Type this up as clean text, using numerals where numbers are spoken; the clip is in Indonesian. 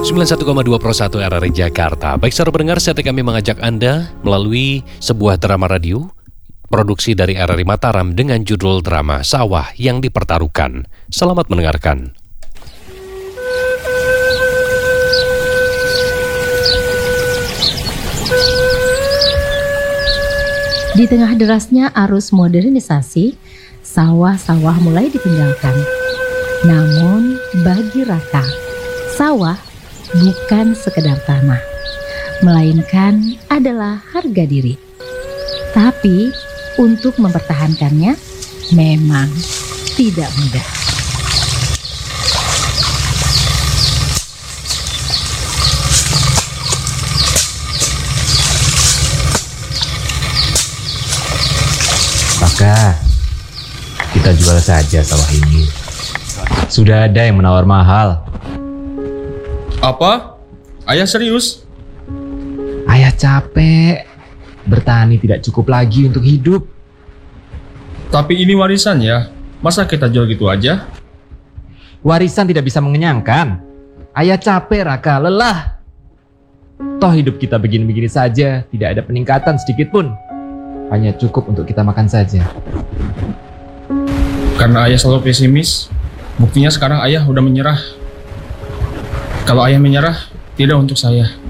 91,2 Pro 1 RRI Jakarta. Baik saudara pendengar, saat kami mengajak Anda melalui sebuah drama radio produksi dari RRI Mataram dengan judul drama Sawah yang Dipertaruhkan. Selamat mendengarkan. Di tengah derasnya arus modernisasi, sawah-sawah mulai ditinggalkan. Namun bagi Raka, sawah bukan sekedar tanah, melainkan adalah harga diri. Tapi untuk mempertahankannya memang tidak mudah. Maka kita jual saja sawah ini. Sudah ada yang menawar mahal. Apa? Ayah serius? Ayah capek. Bertani tidak cukup lagi untuk hidup. Tapi ini warisan ya. Masa kita jual gitu aja? Warisan tidak bisa mengenyangkan. Ayah capek, Raka, lelah. Toh hidup kita begini-begini saja, tidak ada peningkatan sedikit pun. Hanya cukup untuk kita makan saja. Karena ayah selalu pesimis, buktinya sekarang ayah udah menyerah. Kalau ayah menyerah, tidak untuk saya.